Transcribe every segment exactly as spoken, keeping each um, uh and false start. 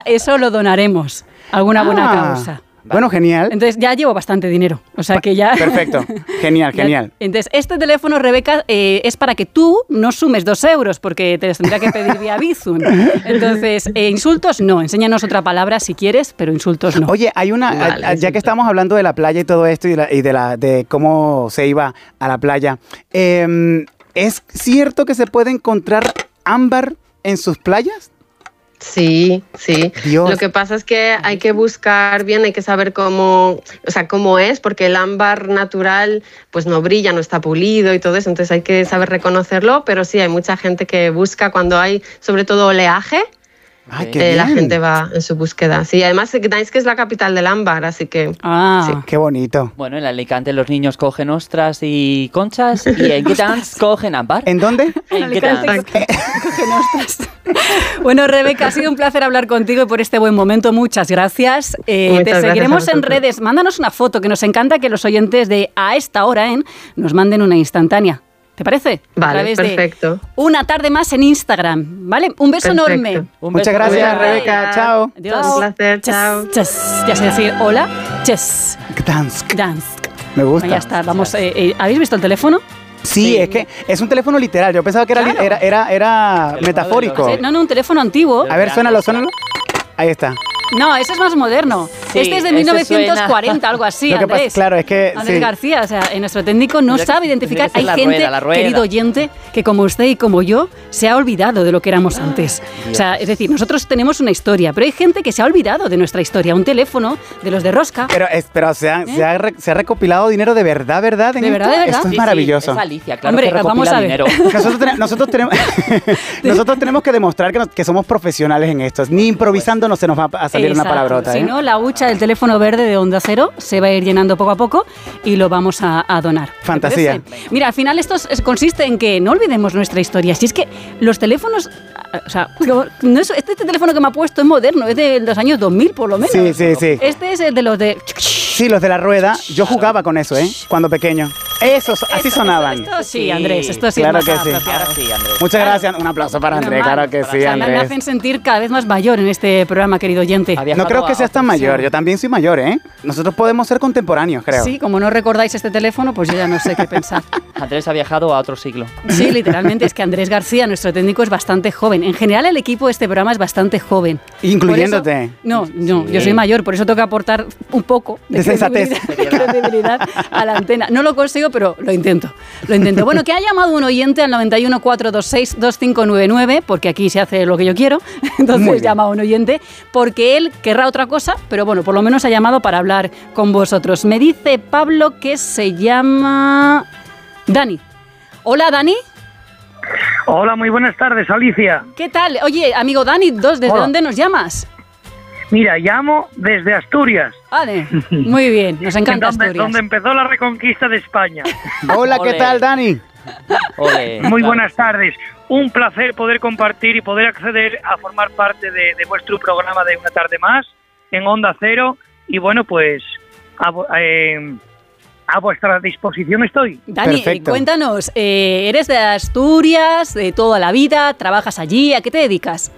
Eso lo donaremos a alguna buena Ah. causa. Bueno, genial. Entonces ya llevo bastante dinero, o sea que ya... Perfecto, genial, ya- genial. Entonces este teléfono, Rebeca, eh, es para que tú no sumes dos euros, porque te los tendría que pedir vía Bizum. Entonces, eh, insultos no, enséñanos otra palabra si quieres, pero insultos no. Oye, hay una, Vale, a- a- ya sí. que estamos hablando de la playa y todo esto y, la- y de, la, de cómo se iba a la playa, eh, ¿es cierto que se puede encontrar ámbar en sus playas? Sí, sí. Dios. Lo que pasa es que hay que buscar bien, hay que saber cómo, o sea, cómo es, porque el ámbar natural pues no brilla, no está pulido y todo eso, entonces hay que saber reconocerlo, pero sí, hay mucha gente que busca cuando hay, sobre todo oleaje, Ay, Ok. qué eh, la bien. gente va en su búsqueda. Sí, además Gdańsk es la capital del ámbar, así que... Ah, Sí. Qué bonito. Bueno, en Alicante los niños cogen ostras y conchas y en Gdańsk cogen ámbar. ¿En dónde? En Alicante. Gdańsk. Cogen ostras. Bueno, Rebeca, ha sido un placer hablar contigo y por este buen momento. Muchas gracias. Eh, Muchas te gracias seguiremos a en vosotros. redes. Mándanos una foto, que nos encanta que los oyentes de A esta hora ¿eh? nos manden una instantánea. ¿Te parece? A Vale, través de perfecto. Una tarde más en Instagram. ¿Vale? Un beso Perfecto. enorme. Un Muchas beso. gracias, Gracias. Rebeca. Chao. Adiós. Un placer, Chas, chao. chas. Ya sé decir hola. Chess. Gdansk. Dansk. Me gusta. Ya está. Vamos. Eh, eh, ¿Habéis visto el teléfono? Sí, Sí. es que es un teléfono literal. Yo pensaba que era, li- Claro. era, era, era Teléfono metafórico. de Sí, no, no, un teléfono antiguo. A ver, suénalo, suénalo. Ahí está. No, ese es más moderno. Sí, este es de ese mil novecientos cuarenta, suena. algo así, Lo que pasa- Andrés. claro, es que, Andrés sí. García, o sea, en nuestro técnico no Tendría que- sabe identificar. tendría que Hay ser la gente, rueda, la rueda. querido oyente, que como usted y como yo, se ha olvidado de lo que éramos antes. O sea, es decir, nosotros tenemos una historia, pero hay gente que se ha olvidado de nuestra historia. Un teléfono de los de rosca. Pero, es- pero se, ha, se, ha re- se ha recopilado dinero de verdad, ¿verdad? en ¿De esto? verdad, de verdad? Esto es Sí, sí, maravilloso. es Alicia, claro Hombre, que recopila vamos a ver. dinero. Nosotros, tene- nosotros, tenemos, nosotros tenemos que demostrar que, nos- que somos profesionales en esto. Ni improvisando no se nos va a salir una Exacto. palabrota. Si ¿eh? no, la hucha del teléfono verde de Onda Cero se va a ir llenando poco a poco y lo vamos a, a donar. ¿Te Fantasía. parece? Mira, al final esto es- consiste en que no olvidemos nuestra historia. Si es que los teléfonos... O sea, como- no es- este teléfono que me ha puesto es moderno, es de los años dos mil por lo menos. Sí, sí, sí. Este es el de los de... Sí, los de la rueda. Yo jugaba con eso, ¿eh? Cuando pequeño. Esos, así Esto- sonaban. Esto, esto sí, Andrés, esto sí Claro es que más sí. apropiado. Ahora sí, Andrés. Muchas gracias. Un aplauso para Menos Andrés. mal. Claro que O sí, sea, me- me Andrés. hacen sentir cada vez más mayor en este programa, querido oyente. Ha viajado No creo que a seas tan otros- mayor. Yo también soy mayor, ¿eh? Nosotros podemos ser contemporáneos, creo. Sí, como no recordáis este teléfono, pues yo ya no sé qué pensar. Andrés ha viajado a otro siglo. Sí, literalmente es que Andrés García, nuestro técnico, es bastante joven. En general, el equipo de este programa es bastante joven. Incluyéndote. Por eso- no, no, Sí. yo soy mayor, por eso tengo que aportar un poco de, De sensatez. credibilidad, de credibilidad a la antena. No lo consigo, pero lo intento. Lo intento. Bueno, que ha llamado un oyente al noventa y uno, cuatrocientos veintiséis, veinticinco noventa y nueve, porque aquí se hace lo que yo quiero. Muy Entonces bien. llama a un oyente, porque él querrá otra cosa, pero bueno, por lo menos ha llamado para hablar con vosotros. Me dice Pablo que se llama Dani. Hola, Dani. Hola, muy buenas tardes, Alicia. ¿Qué tal? Oye, amigo Dani, dos, ¿desde Hola. dónde nos llamas? Mira, llamo desde Asturias, Vale, muy bien, nos encanta donde, Asturias. donde empezó la reconquista de España. Hola, ¿qué Ole. tal, Dani? Ole, Muy claro. buenas tardes. Un placer poder compartir y poder acceder a formar parte de, de vuestro programa de Una Tarde Más en Onda Cero. Y bueno, pues a, vo- eh, a vuestra disposición estoy. Dani, eh, Perfecto. cuéntanos, eh, ¿eres de Asturias, de toda la vida? ¿Trabajas allí? ¿A qué te dedicas?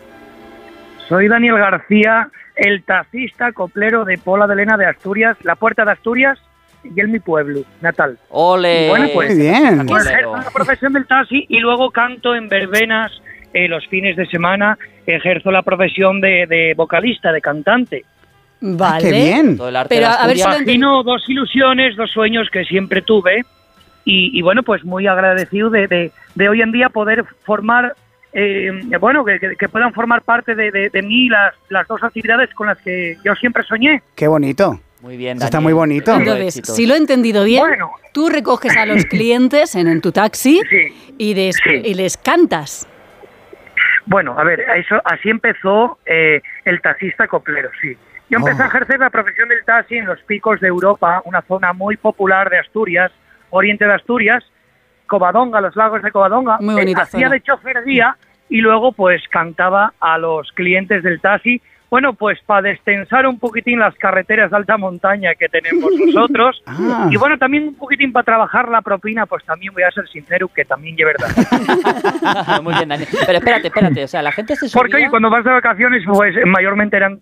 Soy Daniel García, el taxista coplero de Pola de Lena de Asturias, la Puerta de Asturias, y el mi pueblo natal. Ole. Bueno, pues, Muy bien. Pues Bolero. ejerzo la profesión del taxi y luego canto en verbenas eh, los fines de semana. Ejerzo la profesión de, de vocalista, de cantante. Vale. Ah, qué bien. Todo el arte Pero, de a ver, Asturias. solo enti- Imagino dos ilusiones, dos sueños que siempre tuve y, y bueno, pues muy agradecido de, de, de hoy en día poder formar, eh, bueno, que, que- que puedan formar parte de, de, de mí las, las dos actividades con las que yo siempre soñé. Qué bonito. Muy bien, Eso está Daniel. muy bonito. Todo Entonces, éxito. si lo he entendido bien, Bueno. tú recoges a los clientes en, en tu taxi Sí. y, des- Sí. y les cantas. Bueno, a ver, eso así empezó eh, el taxista coplero, sí. Yo empecé Oh. a ejercer la profesión del taxi en los picos de Europa, una zona muy popular de Asturias, oriente de Asturias, Covadonga, los lagos de Covadonga. Muy bonita Eh, hacía zona. de chofer día y luego pues cantaba a los clientes del taxi bueno, pues para destensar un poquitín las carreteras de alta montaña que tenemos nosotros. Ah. Y bueno, también un poquitín para trabajar la propina, pues también voy a ser sincero que también es verdad. Muy bien, Dani. Pero espérate, espérate, o sea, la gente se subía... Porque oye, cuando vas de vacaciones, pues mayormente eran